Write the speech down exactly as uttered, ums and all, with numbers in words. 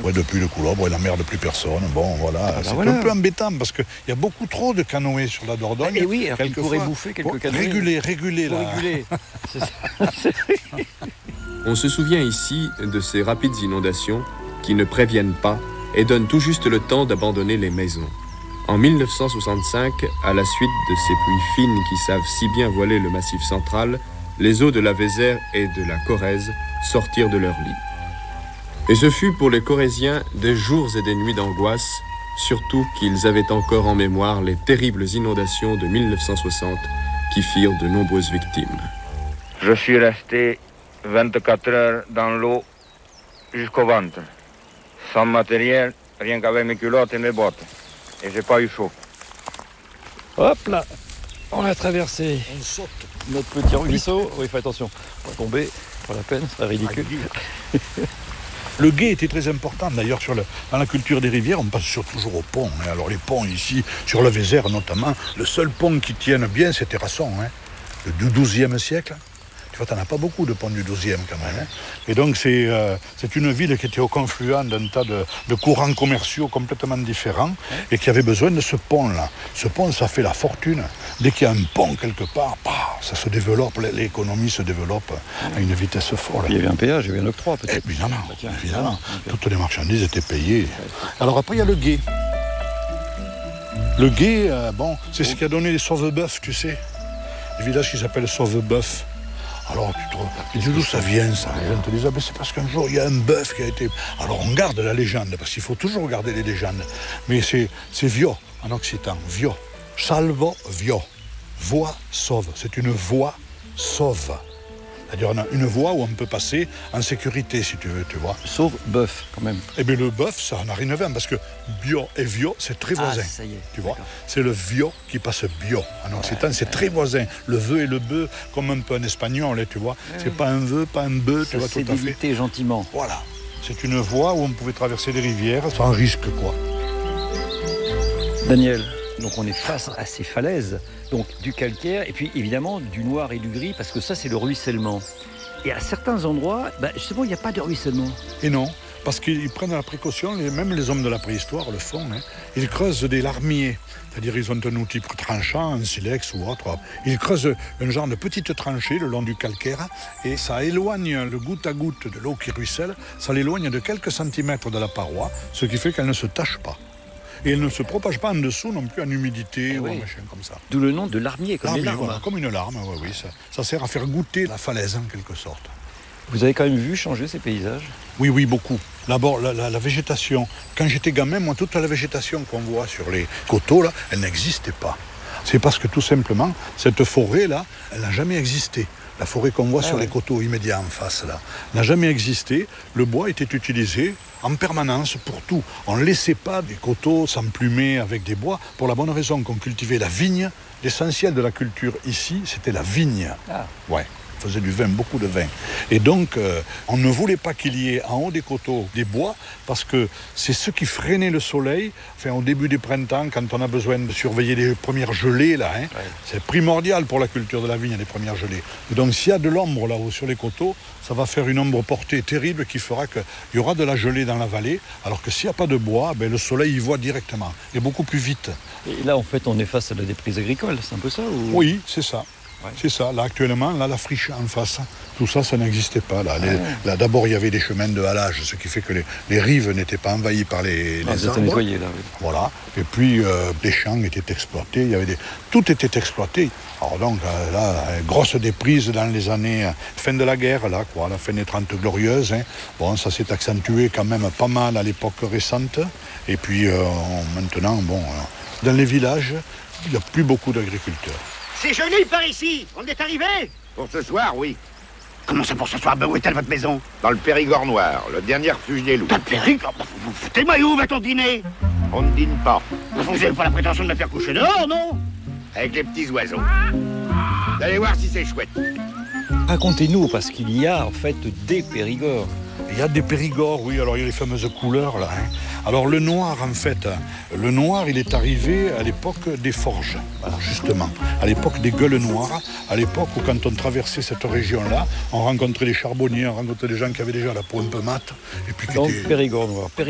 Ouais, depuis le Coulobre, il n'emmerde plus personne. Bon, voilà, ah, bah c'est voilà. un peu embêtant parce qu'il y a beaucoup trop de canoës sur la Dordogne. Et oui, alors qu'il pourrait bouffer quelques canoës. Réguler, réguler, là. Réguler. C'est ça. On se souvient ici de ces rapides inondations qui ne préviennent pas et donnent tout juste le temps d'abandonner les maisons. En mille neuf cent soixante-cinq, à la suite de ces pluies fines qui savent si bien voiler le Massif central, les eaux de la Vézère et de la Corrèze sortirent de leur lit. Et ce fut pour les Corréziens des jours et des nuits d'angoisse, surtout qu'ils avaient encore en mémoire les terribles inondations de mille neuf cent soixante qui firent de nombreuses victimes. Je suis resté vingt-quatre heures dans l'eau jusqu'au ventre, sans matériel, rien qu'avec mes culottes et mes bottes. Et j'ai pas eu chaud. Hop là, on a traversé On saute. notre petit ruisseau. Oui, fais attention, on va tomber, pas la peine, c'est ridicule. Le gué était très important d'ailleurs sur le, dans la culture des rivières, on passe sur, toujours aux ponts. Hein. Alors les ponts ici, sur la Vézère notamment, le seul pont qui tienne bien c'est Terrasson, hein, le du douzième siècle. Tu vois, t'en as pas beaucoup de ponts du douzième quand même. Hein. Et donc c'est, euh, c'est une ville qui était au confluent d'un tas de, de courants commerciaux complètement différents et qui avait besoin de ce pont-là. Ce pont, ça fait la fortune. Dès qu'il y a un pont quelque part, bah, ça se développe, l'économie se développe à une vitesse folle. Il y avait un péage, il y avait un octroi peut-être. Évidemment, Bah, tiens, évidemment. okay. Toutes les marchandises étaient payées. Alors après, il y a le gué. Le gué, euh, bon, c'est ce qui a donné les Sauve-Boeuf, tu sais. Le village qui s'appelle Sauve-Boeuf. Alors, tu te dis d'où ça vient, ça? Les gens te disent, ah, ben, c'est parce qu'un jour, il y a un bœuf qui a été... Alors, on garde la légende, parce qu'il faut toujours garder les légendes. Mais c'est, c'est vio, en occitan, vio. Salvo, vio. Voie sauve. C'est une voie sauve. C'est-à-dire, on a une voie où on peut passer en sécurité, si tu veux, tu vois. Sauf bœuf, quand même. Eh bien, le bœuf, ça n'a rien à voir, parce que bio et vio, c'est très voisin. Ah, ça y est. Tu vois, d'accord. c'est le vio qui passe bio. En occitan, ouais, c'est ouais. très voisin. Le vœu et le bœuf, comme un peu en espagnol, là, tu vois. Ouais, c'est ouais. pas un vœu, pas un bœuf, tu vois, tout à fait. C'est gentiment. Voilà. C'est une voie où on pouvait traverser les rivières sans risque, quoi. Daniel, donc on est face à ces falaises, donc du calcaire, et puis évidemment du noir et du gris, parce que ça c'est le ruissellement. Et à certains endroits, bah, justement, il n'y a pas de ruissellement. Et non, parce qu'ils prennent la précaution, les, même les hommes de la préhistoire le font, hein, ils creusent des larmiers, c'est-à-dire ils ont un outil tranchant, un silex ou autre. Ils creusent un genre de petite tranchée le long du calcaire, et ça éloigne le goutte à goutte de l'eau qui ruisselle, ça l'éloigne de quelques centimètres de la paroi, ce qui fait qu'elle ne se tache pas. Et elle ne se propage pas en dessous non plus en humidité, eh ou oui. un machin comme ça. D'où le nom de larmier, comme larmier, les larmes. Voilà, comme une larme, oui, oui. Ça, ça sert à faire goûter la falaise, en quelque sorte. Vous avez quand même vu changer ces paysages? Oui, oui, beaucoup. D'abord, la, la, la végétation. Quand j'étais gamin, moi, toute la végétation qu'on voit sur les coteaux, là, elle n'existait pas. C'est parce que, tout simplement, cette forêt-là, elle n'a jamais existé. La forêt qu'on voit ah sur ouais. les coteaux immédiats en face, là, n'a jamais existé. Le bois était utilisé en permanence pour tout. On ne laissait pas des coteaux s'emplumer avec des bois pour la bonne raison qu'on cultivait la vigne. L'essentiel de la culture ici, c'était la vigne. Ah. Ouais. On faisait du vin, beaucoup de vin. Et donc, euh, on ne voulait pas qu'il y ait en haut des coteaux des bois parce que c'est ce qui freinait le soleil. Enfin, au début du printemps, quand on a besoin de surveiller les premières gelées, là, hein, ouais. c'est primordial pour la culture de la vigne, les premières gelées. Et donc, s'il y a de l'ombre là-haut sur les coteaux, ça va faire une ombre portée terrible qui fera qu'il y aura de la gelée dans la vallée, alors que s'il n'y a pas de bois, ben, le soleil y voit directement, et beaucoup plus vite. Et là, en fait, on est face à la déprise agricole, c'est un peu ça ou... Oui, c'est ça. Ouais. C'est ça, là actuellement, là la friche en face, tout ça, ça n'existait pas. Là, les, ouais. là d'abord, il y avait des chemins de halage, ce qui fait que les, les rives n'étaient pas envahies par les, ah, les arbres. Nettoyé, là, oui. Voilà, et puis euh, les champs étaient exploités, il y avait des... tout était exploité. Alors donc, euh, là, grosse déprise dans les années, euh, fin de la guerre, là, quoi, la fin des Trente Glorieuses. Hein. Bon, ça s'est accentué quand même pas mal à l'époque récente. Et puis euh, maintenant, bon, euh, dans les villages, il n'y a plus beaucoup d'agriculteurs. C'est joli par ici. On est arrivé. Pour ce soir, oui. Comment ça pour ce soir? Ben où est-elle votre maison? Dans le Périgord noir, le dernier refuge des loups. Dans le Périgord? Vous vous foutez-moi, où va-t-on dîner? On ne dîne pas. Vous n'avez pas la prétention de me faire coucher dehors, non? Avec les petits oiseaux. Vous allez voir si c'est chouette. Racontez-nous, parce qu'il y a en fait des Périgords. Il y a des Périgords, oui, alors il y a les fameuses couleurs là. Hein. Alors le noir, en fait, le noir, il est arrivé à l'époque des forges, alors, justement, à l'époque des gueules noires, à l'époque où quand on traversait cette région-là, on rencontrait les charbonniers, on rencontrait des gens qui avaient déjà la peau un peu mate. Et puis qui Donc étaient... Périgord noir.